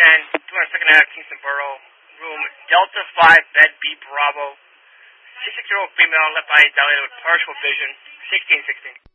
10, 202nd Ave, Kingston Borough, room Delta 5, bed B Bravo, 66-year-old female, left eye dilated with partial vision, 1616.